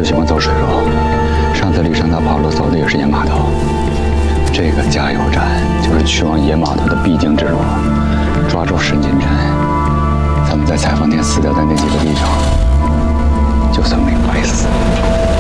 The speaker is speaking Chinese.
喜欢走水路，上次李山大跑路走的也是野码头。这个加油站就是去往野码头的必经之路。抓住沈金珍，咱们在裁缝店死掉的那几个弟兄，就算没白死。